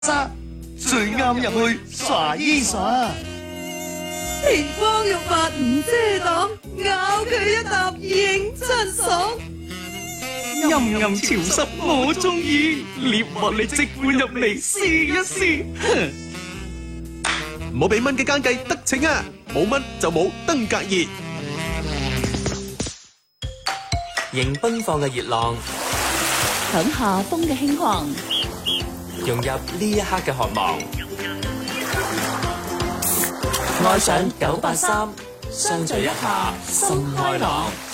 沙最啱入去耍衣耍。 田光玉髮唔遮擋，咬佢一啖認真爽。 陰陰潮濕我中意，捏落你即管入嚟試一試。 唔好俾蚊嘅奸計得逞啊！冇蚊就冇登革熱。 迎奔放嘅熱浪， 享夏風嘅輕狂， 融入呢一刻嘅渴望。愛上983，相聚一下心開朗。